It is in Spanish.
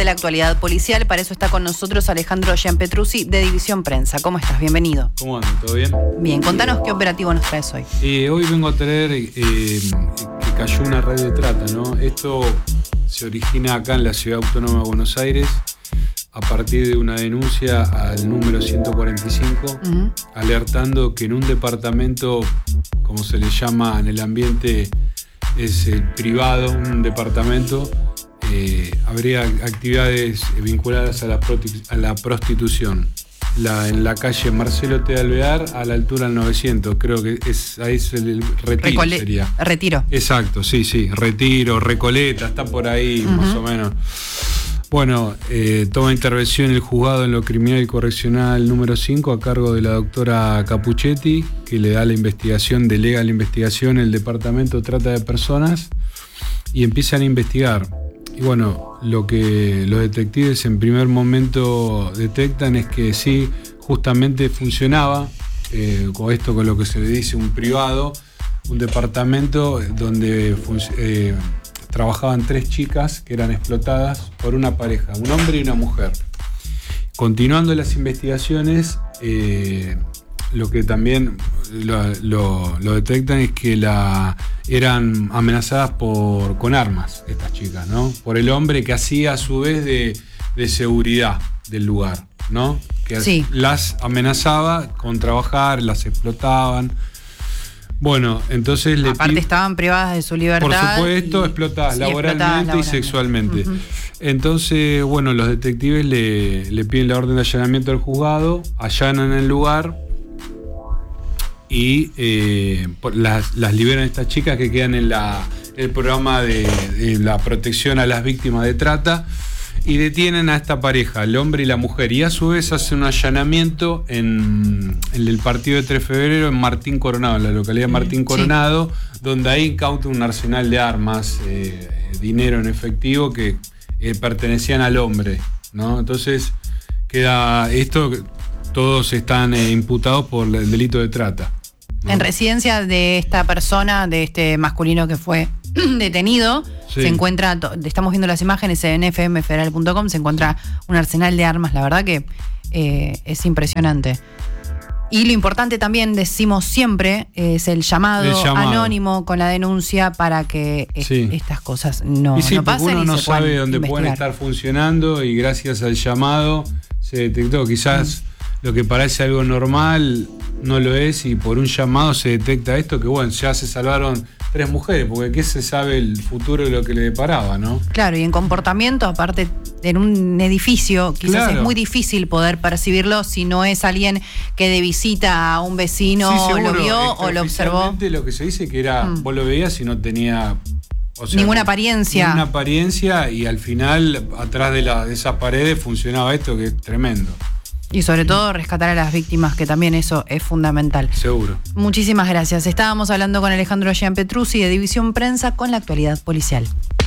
la actualidad policial. Para eso está con nosotros Alejandro Gianpetruzzi de División Prensa. ¿Cómo estás? Bienvenido. ¿Cómo andan? ¿Todo bien? Bien, contanos qué operativo nos traes hoy. Hoy vengo a traer que cayó una red de trata, ¿no? Esto se origina acá en la Ciudad Autónoma de Buenos Aires a partir de una denuncia al número 145, alertando que en un departamento, como se le llama en el ambiente, es privado, un departamento, habría actividades vinculadas a la prostitución. En la calle Marcelo T. de Alvear, a la altura del 900, creo que ahí es el Retiro. Sería. Retiro. Exacto, sí, Retiro, Recoleta, está por ahí más o menos. Bueno, toma intervención el juzgado en lo criminal y correccional número 5 a cargo de la doctora Capuchetti, que le da la investigación, delega la investigación el departamento de trata de personas y empiezan a investigar. Y bueno, lo que los detectives en primer momento detectan es que sí, justamente funcionaba con lo que se le dice un privado, un departamento donde trabajaban 3 chicas que eran explotadas por una pareja, un hombre y una mujer. Continuando las investigaciones, lo que también lo detectan es que eran amenazadas con armas estas chicas, ¿no? Por el hombre que hacía a su vez de seguridad del lugar, ¿no? Que sí. Las amenazaba con trabajar, las explotaban. Bueno, entonces aparte estaban privadas de su libertad. Por supuesto, explotadas laboralmente y sexualmente. Entonces, bueno, los detectives le piden la orden de allanamiento al juzgado, allanan el lugar y las liberan estas chicas que quedan en el programa de la protección a las víctimas de trata. Y detienen a esta pareja, el hombre y la mujer, y a su vez hacen un allanamiento en el partido de 3 de febrero en Martín Coronado, en la localidad de Martín Coronado, donde ahí incautan un arsenal de armas, dinero en efectivo que pertenecían al hombre, ¿no? Entonces queda esto, todos están imputados por el delito de trata, ¿no? En residencia de esta persona, de este masculino que fue detenido, sí. Se encuentra, estamos viendo las imágenes en fmfederal.com, se encuentra un arsenal de armas, la verdad que es impresionante. Y lo importante también, decimos siempre, es el llamado anónimo con la denuncia para que estas cosas no pasen. Uno y no se sabe dónde investigar. pueden estar funcionando y gracias al llamado se detectó. Quizás lo que parece algo normal no lo es y por un llamado se detecta esto, que bueno, ya se salvaron 3 mujeres, porque qué se sabe el futuro de lo que le deparaba, ¿no? Claro, y en comportamiento, aparte en un edificio, quizás es muy difícil poder percibirlo si no es alguien que de visita a un vecino lo vio o lo observó. Lo que se dice que era, vos lo veías y no tenía... ninguna apariencia. Ninguna apariencia y al final, atrás de esas paredes funcionaba esto, que es tremendo. Y sobre todo rescatar a las víctimas, que también eso es fundamental. Seguro. Muchísimas gracias. Estábamos hablando con Alejandro Gianpetruzzi de División Prensa con la actualidad policial.